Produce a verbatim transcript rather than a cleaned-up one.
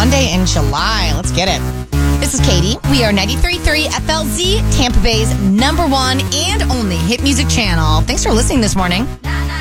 Monday in July. Let's get it. This is Katie. We are ninety-three point three F L Z, Tampa Bay's number one and only hit music channel. Thanks for listening this morning.